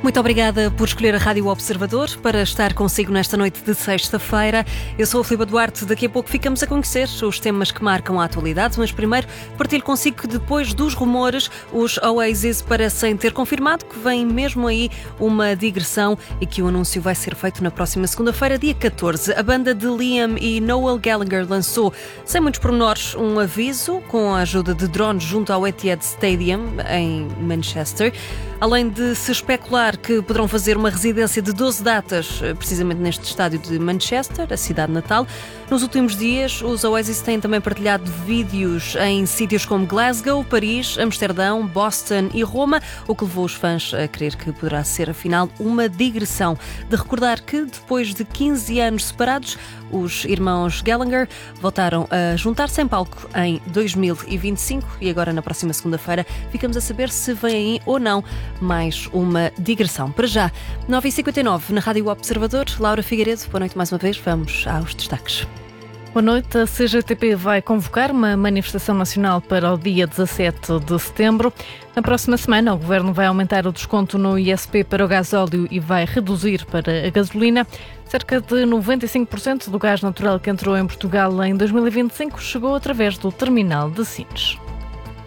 Muito obrigada por escolher a Rádio Observador para estar consigo nesta noite de sexta-feira. Eu sou a Filipa Duarte. Daqui a pouco ficamos a conhecer os temas que marcam a atualidade, mas primeiro partilho consigo que depois dos rumores, os Oasis parecem ter confirmado que vem mesmo aí uma digressão e que o anúncio vai ser feito na próxima segunda-feira, dia 14. A banda de Liam e Noel Gallagher lançou, sem muitos pormenores, um aviso com a ajuda de drones junto ao Etihad Stadium, em Manchester. Além de se especular que poderão fazer uma residência de 12 datas, precisamente neste estádio de Manchester, a cidade natal. Nos últimos dias, os Oasis têm também partilhado vídeos em sítios como Glasgow, Paris, Amsterdão, Boston e Roma, o que levou os fãs a crer que poderá ser, afinal, uma digressão. De recordar que, depois de 15 anos separados, os irmãos Gallagher voltaram a juntar-se em palco em 2025 e agora, na próxima segunda-feira, ficamos a saber se vem aí ou não mais uma digressão. Para já, 9h59 na Rádio Observador. Laura Figueiredo, boa noite mais uma vez. Vamos aos destaques. Boa noite. A CGTP vai convocar uma manifestação nacional para o dia 17 de setembro. Na próxima semana, o Governo vai aumentar o desconto no ISP para o gasóleo e vai reduzir para a gasolina. Cerca de 95% do gás natural que entrou em Portugal em 2025 chegou através do terminal de Sines.